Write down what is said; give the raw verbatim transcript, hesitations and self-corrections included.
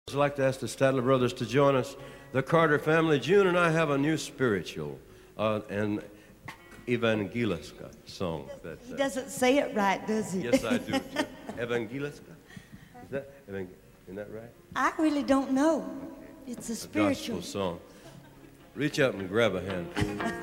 I'd like to ask the Statler brothers to join us. The Carter family, June and I have a new spiritual, uh, an Evangeliska song. That, uh, He doesn't say it right, does he? Yes, I do. Too. Evangeliska? Is that, isn't that right? I really don't know. Okay. It's a A spiritual gospel song. Reach up and grab a hand.